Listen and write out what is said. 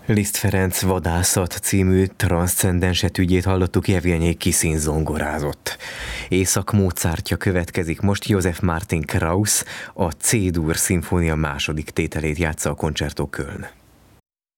Liszt Ferenc Vadászat című transzcendens etüdjét hallottuk, Jevgenyi Kisin zongorázott. Észak-Mozartja következik most, Josef Martin Krauss a C-dur szimfónia második tételét játsza a Concerto Köln.